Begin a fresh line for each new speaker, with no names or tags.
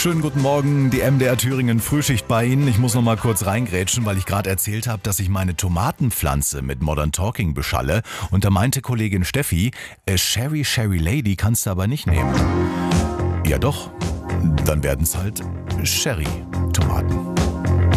Schönen guten Morgen, die MDR Thüringen Frühschicht bei Ihnen. Ich muss noch mal kurz reingrätschen, weil ich gerade erzählt habe, dass ich meine Tomatenpflanze mit Modern Talking beschalle. Und da meinte Kollegin Steffi, Sherry Lady kannst du aber nicht nehmen. Ja doch, dann werden es halt Sherry-Tomaten.